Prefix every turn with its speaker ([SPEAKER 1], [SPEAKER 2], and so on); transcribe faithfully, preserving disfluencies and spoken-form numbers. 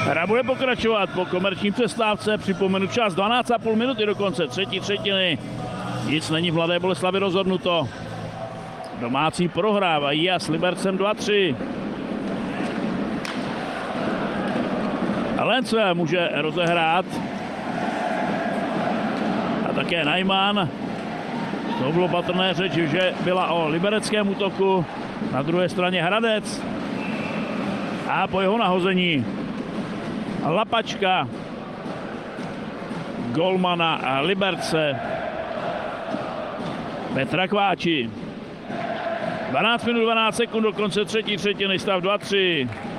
[SPEAKER 1] Hra bude pokračovat po komerční přestávce. Připomenu čas dvanáct a půl minuty do konce třetí třetiny. Nic není v Mladé Boleslavi rozhodnuto. Domácí prohrávají a s Libercem dva tři. Lenc může rozehrát. A také Najman. To bylo patrné řeč, že byla o libereckém útoku. Na druhé straně Hradec. A po jeho nahození Lapačka golmana a Liberce Petra Kváči. dvanáct minut dvanáct sekund do konce třetí třetiny, stav dva tři.